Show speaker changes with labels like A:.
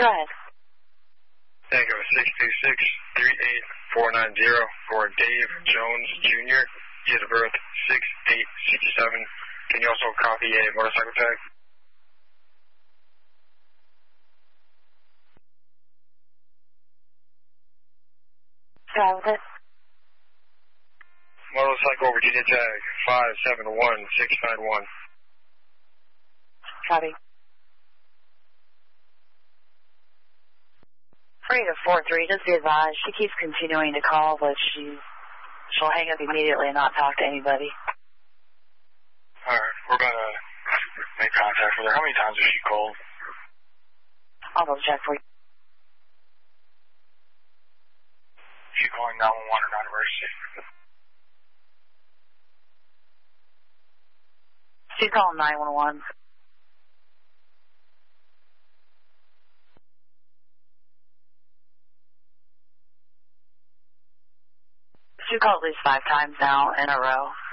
A: Go ahead.
B: Tango 626-38490 for Dave Jones Jr. Date of birth 6/8/67. Can you also copy a motorcycle tag?
A: Go ahead with it.
B: Motorcycle Virginia tag 571691.
A: Copy. Frida 43, just be advised, she keeps continuing to call, but she'll hang up immediately and not talk to anybody.
B: Alright, we're gonna make contact with her. How many times has she called?
A: I'll double check for you.
B: Is she calling 911 or non-emergency?
A: She's calling 911. She called at least 5 times now in a row.